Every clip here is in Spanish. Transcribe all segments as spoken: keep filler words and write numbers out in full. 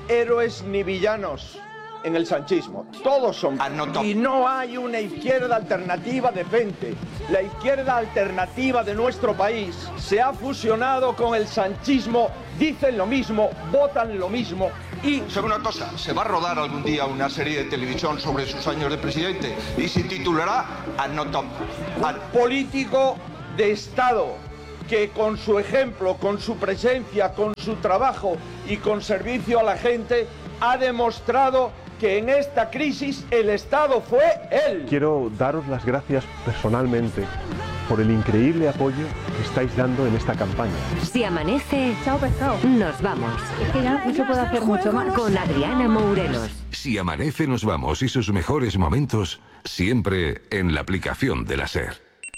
héroes ni villanos en el sanchismo. Todos son. Y no hay una izquierda alternativa decente. La izquierda alternativa de nuestro país se ha fusionado con el sanchismo, dicen lo mismo, votan lo mismo. Y ¿sabe una cosa? Se va a rodar algún día una serie de televisión sobre sus años de presidente y se titulará Anotop. Un político de Estado que con su ejemplo, con su presencia, con su trabajo y con servicio a la gente ha demostrado que en esta crisis el Estado fue él. Quiero daros las gracias personalmente por el increíble apoyo que estáis dando en esta campaña. Si amanece, chao pescado, nos vamos. Es que ya no se puede hacer mucho más. Con Adriana Mourelos. Si amanece, nos vamos y sus mejores momentos siempre en la aplicación de la SER.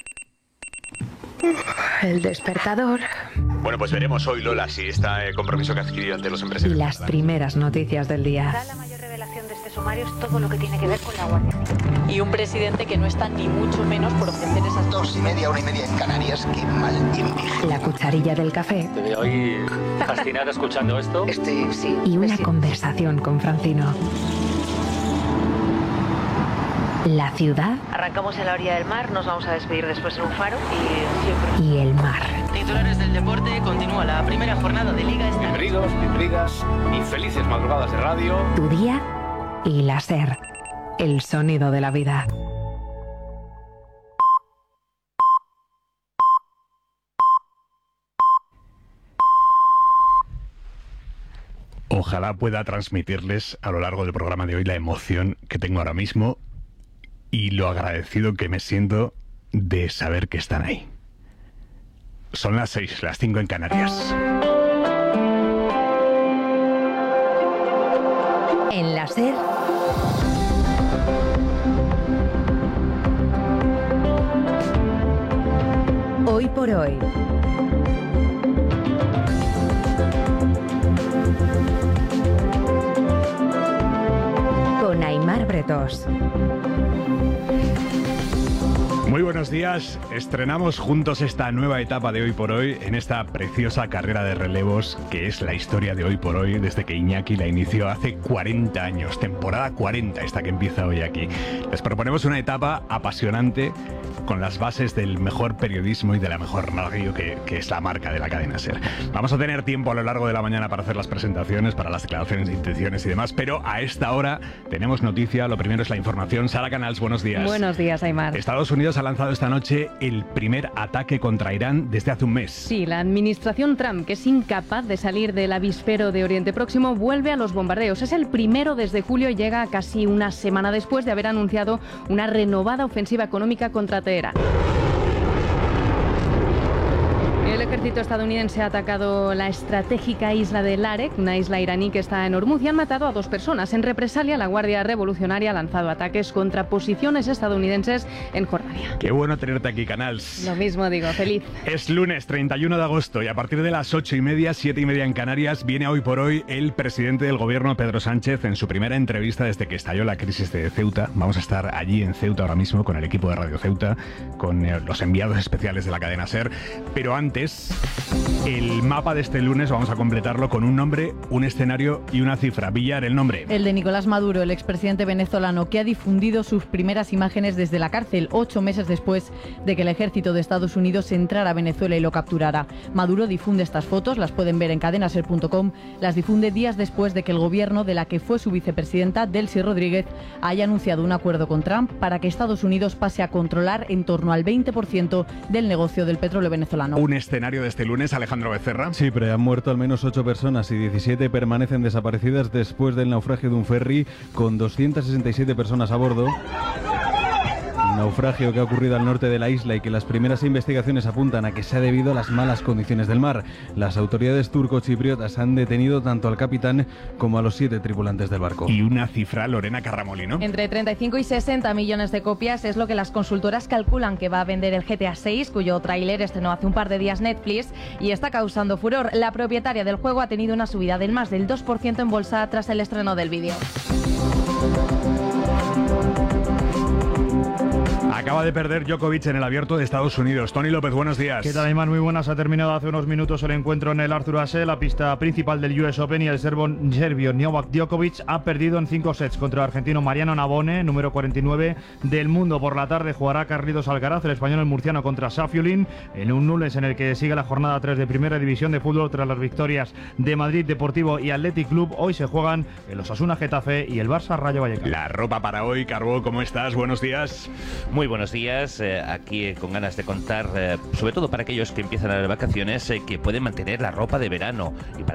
El despertador. Bueno, pues veremos hoy, Lola, si está el compromiso que ha adquirido ante los Y empresarios. las primeras noticias del día. La mayor revelación de este sumario es todo lo que tiene que ver con la Guardia Civil. Y un presidente que no está ni mucho menos por ofrecer esas dos y media, una y media en Canarias. Qué mal indígena. La cucharilla del café. Te veo hoy fascinada escuchando esto. Este, sí. Y una conversación con Francino. La ciudad. Arrancamos en la orilla del mar, nos vamos a despedir después en un faro y siempre. Y el mar. Titulares del deporte, continúa la primera jornada de Liga. Bienvenidos, bienvenidas y felices madrugadas de radio. Tu día y la SER. El sonido de la vida. Ojalá pueda transmitirles a lo largo del programa de hoy la emoción que tengo ahora mismo y lo agradecido que me siento de saber que están ahí. Son las seis, las cinco en Canarias. En la SER. Hoy por hoy. Con Aimar Bretos. Muy buenos días, estrenamos juntos esta nueva etapa de Hoy por Hoy en esta preciosa carrera de relevos que es la historia de Hoy por Hoy desde que Iñaki la inició hace cuarenta años, temporada cuarenta esta que empieza hoy aquí. Les proponemos una etapa apasionante con las bases del mejor periodismo y de la mejor radio que, que es la marca de la cadena SER. Vamos a tener tiempo a lo largo de la mañana para hacer las presentaciones, para las declaraciones de intenciones y demás, pero a esta hora tenemos noticia, lo primero es la información. Sara Canals, buenos días. Buenos días, Aimar. Estados Unidos ha lanzado esta noche el primer ataque contra Irán desde hace un mes. Sí, la administración Trump, que es incapaz de salir del avispero de Oriente Próximo, vuelve a los bombardeos. Es el primero desde julio y llega casi una semana después de haber anunciado una renovada ofensiva económica contra Teherán. El ejército estadounidense ha atacado la estratégica isla de Larek, una isla iraní que está en Hormuz, y han matado a dos personas. En represalia, la Guardia Revolucionaria ha lanzado ataques contra posiciones estadounidenses en Jordania. Qué bueno tenerte aquí, Canals. Lo mismo digo, feliz. Es lunes treinta y uno de agosto y a partir de las ocho y media, siete y media en Canarias, viene Hoy por Hoy el presidente del gobierno, Pedro Sánchez, en su primera entrevista desde que estalló la crisis de Ceuta. Vamos a estar allí en Ceuta ahora mismo con el equipo de Radio Ceuta, con eh, los enviados especiales de la cadena SER. Pero antes, el mapa de este lunes vamos a completarlo con un nombre, un escenario y una cifra. Villar, el nombre. El de Nicolás Maduro, el expresidente venezolano, que ha difundido sus primeras imágenes desde la cárcel, ocho meses después de que el ejército de Estados Unidos entrara a Venezuela y lo capturara. Maduro difunde estas fotos, las pueden ver en cadenaser punto com, las difunde días después de que el gobierno de la que fue su vicepresidenta, Delcy Rodríguez, haya anunciado un acuerdo con Trump para que Estados Unidos pase a controlar en torno al veinte por ciento del negocio del petróleo venezolano. Un escenario de este lunes, Alejandro Becerra. Sí, pero han muerto al menos ocho personas y diecisiete permanecen desaparecidas después del naufragio de un ferry con doscientas sesenta y siete personas a bordo. Un naufragio que ha ocurrido al norte de la isla y que las primeras investigaciones apuntan a que se ha debido a las malas condiciones del mar. Las autoridades turco-chipriotas han detenido tanto al capitán como a los siete tripulantes del barco. Y una cifra, Lorena Carramolino. Entre treinta y cinco y sesenta millones de copias es lo que las consultoras calculan que va a vender el G T A seis, cuyo tráiler estrenó hace un par de días Netflix y está causando furor. La propietaria del juego ha tenido una subida del más del dos por ciento en bolsa tras el estreno del vídeo. Acaba de perder Djokovic en el Abierto de Estados Unidos. Tony López, buenos días. ¿Qué tal, Aymar? Muy buenas. Ha terminado hace unos minutos el encuentro en el Arthur Ashe, la pista principal del U S Open, y el serbo serbio Novak Djokovic ha perdido en cinco sets contra el argentino Mariano Navone, número cuarenta y nueve del mundo. Por la tarde jugará Carlitos Alcaraz, el español el murciano, contra Safiullin, en un lunes en el que sigue la jornada tres de Primera División de Fútbol tras las victorias de Madrid Deportivo y Athletic Club. Hoy se juegan el Osasuna Getafe y el Barça Rayo Vallecano. La ropa para hoy. Carbó, ¿cómo estás? Buenos días. Muy buenos días. Eh, aquí eh, con ganas de contar, eh, sobre todo para aquellos que empiezan las vacaciones, eh, que pueden mantener la ropa de verano y para